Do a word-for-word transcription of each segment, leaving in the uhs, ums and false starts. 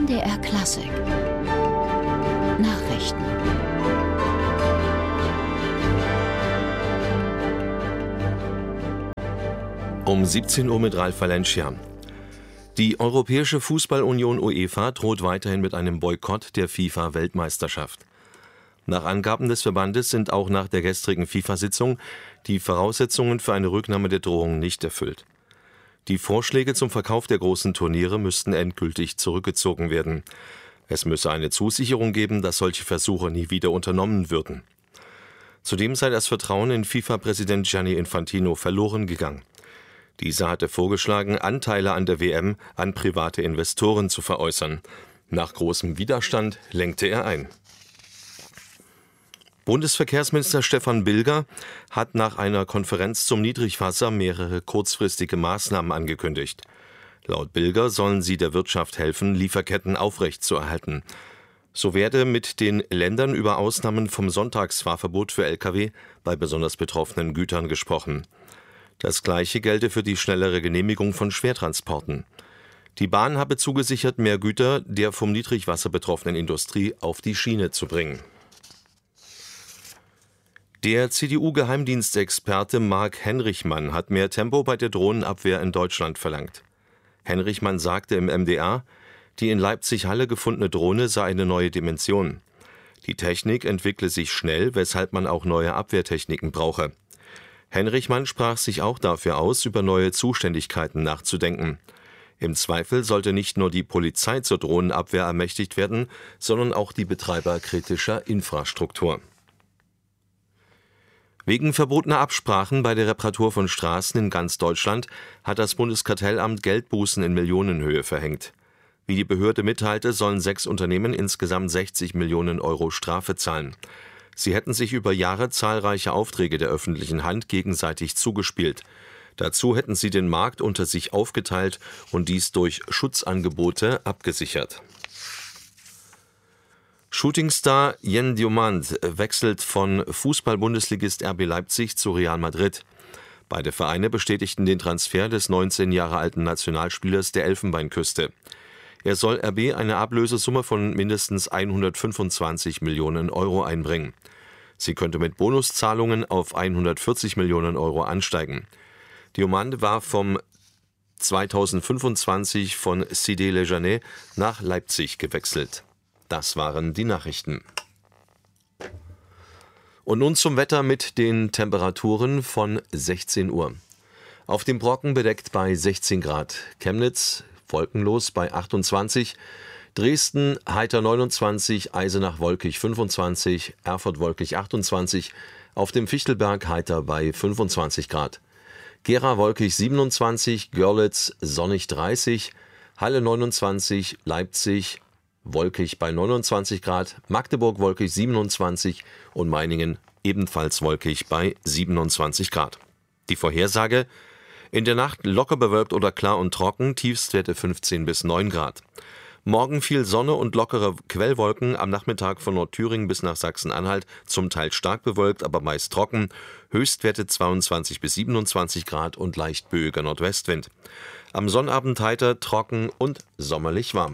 M D R Klassik Nachrichten. Um siebzehn Uhr mit Ralf Valencia. Die Europäische Fußballunion UEFA droht weiterhin mit einem Boykott der FIFA-Weltmeisterschaft. Nach Angaben des Verbandes sind auch nach der gestrigen FIFA-Sitzung die Voraussetzungen für eine Rücknahme der Drohung nicht erfüllt. Die Vorschläge zum Verkauf der großen Turniere müssten endgültig zurückgezogen werden. Es müsse eine Zusicherung geben, dass solche Versuche nie wieder unternommen würden. Zudem sei das Vertrauen in FIFA-Präsident Gianni Infantino verloren gegangen. Dieser hatte vorgeschlagen, Anteile an der W M an private Investoren zu veräußern. Nach großem Widerstand lenkte er ein. Bundesverkehrsminister Stefan Bilger hat nach einer Konferenz zum Niedrigwasser mehrere kurzfristige Maßnahmen angekündigt. Laut Bilger sollen sie der Wirtschaft helfen, Lieferketten aufrechtzuerhalten. So werde mit den Ländern über Ausnahmen vom Sonntagsfahrverbot für L K W bei besonders betroffenen Gütern gesprochen. Das Gleiche gelte für die schnellere Genehmigung von Schwertransporten. Die Bahn habe zugesichert, mehr Güter der vom Niedrigwasser betroffenen Industrie auf die Schiene zu bringen. Der C D U-Geheimdienstexperte Mark Henrichmann hat mehr Tempo bei der Drohnenabwehr in Deutschland verlangt. Henrichmann sagte im M D R, die in Leipzig-Halle gefundene Drohne sei eine neue Dimension. Die Technik entwickle sich schnell, weshalb man auch neue Abwehrtechniken brauche. Henrichmann sprach sich auch dafür aus, über neue Zuständigkeiten nachzudenken. Im Zweifel sollte nicht nur die Polizei zur Drohnenabwehr ermächtigt werden, sondern auch die Betreiber kritischer Infrastruktur. Wegen verbotener Absprachen bei der Reparatur von Straßen in ganz Deutschland hat das Bundeskartellamt Geldbußen in Millionenhöhe verhängt. Wie die Behörde mitteilte, sollen sechs Unternehmen insgesamt sechzig Millionen Euro Strafe zahlen. Sie hätten sich über Jahre zahlreiche Aufträge der öffentlichen Hand gegenseitig zugespielt. Dazu hätten sie den Markt unter sich aufgeteilt und dies durch Schutzangebote abgesichert. Shootingstar Yen Diomand wechselt von Fußball-Bundesligist R B Leipzig zu Real Madrid. Beide Vereine bestätigten den Transfer des neunzehn Jahre alten Nationalspielers der Elfenbeinküste. Er soll R B eine Ablösesumme von mindestens hundertfünfundzwanzig Millionen Euro einbringen. Sie könnte mit Bonuszahlungen auf hundertvierzig Millionen Euro ansteigen. Diomand war vom zweitausendfünfundzwanzig von Cité Le Janet nach Leipzig gewechselt. Das waren die Nachrichten. Und nun zum Wetter mit den Temperaturen von sechzehn Uhr. Auf dem Brocken bedeckt bei sechzehn Grad. Chemnitz wolkenlos bei achtundzwanzig. Dresden heiter neunundzwanzig, Eisenach wolkig fünfundzwanzig, Erfurt wolkig achtundzwanzig. Auf dem Fichtelberg heiter bei fünfundzwanzig Grad. Gera wolkig siebenundzwanzig, Görlitz sonnig dreißig, Halle neunundzwanzig, Leipzig wolkig bei neunundzwanzig Grad, Magdeburg wolkig siebenundzwanzig und Meiningen ebenfalls wolkig bei siebenundzwanzig Grad. Die Vorhersage: In der Nacht locker bewölkt oder klar und trocken, Tiefstwerte fünfzehn bis neun Grad. Morgen viel Sonne und lockere Quellwolken, am Nachmittag von Nordthüringen bis nach Sachsen-Anhalt zum Teil stark bewölkt, aber meist trocken, Höchstwerte zweiundzwanzig bis siebenundzwanzig Grad und leicht böiger Nordwestwind. Am Sonnabend heiter, trocken und sommerlich warm.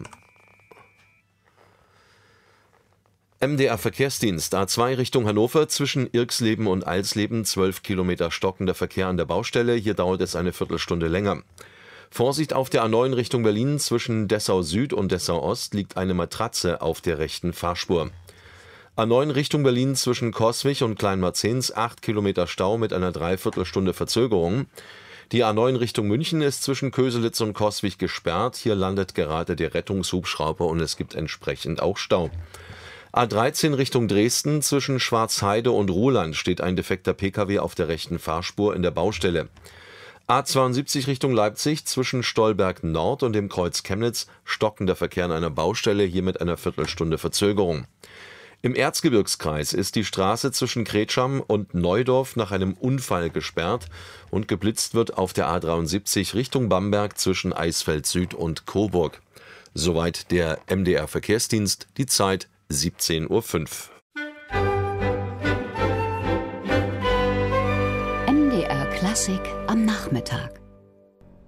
M D R Verkehrsdienst A zwei Richtung Hannover zwischen Irxleben und Alsleben, zwölf Kilometer stockender Verkehr an der Baustelle, hier dauert es eine Viertelstunde länger. Vorsicht auf der A neun Richtung Berlin, zwischen Dessau Süd und Dessau Ost liegt eine Matratze auf der rechten Fahrspur. A neun Richtung Berlin zwischen Coswig und Kleinmarzens, acht Kilometer Stau mit einer Dreiviertelstunde Verzögerung. Die A neun Richtung München ist zwischen Köselitz und Coswig gesperrt, hier landet gerade der Rettungshubschrauber und es gibt entsprechend auch Stau. A dreizehn Richtung Dresden, zwischen Schwarzheide und Ruhland steht ein defekter Pkw auf der rechten Fahrspur in der Baustelle. A zweiundsiebzig Richtung Leipzig, zwischen Stolberg Nord und dem Kreuz Chemnitz stockender Verkehr an einer Baustelle, hier mit einer Viertelstunde Verzögerung. Im Erzgebirgskreis ist die Straße zwischen Kretscham und Neudorf nach einem Unfall gesperrt und geblitzt wird auf der A dreiundsiebzig Richtung Bamberg zwischen Eisfeld Süd und Coburg. Soweit der M D R Verkehrsdienst, die Zeit siebzehn Uhr fünf. M D R Klassik am Nachmittag.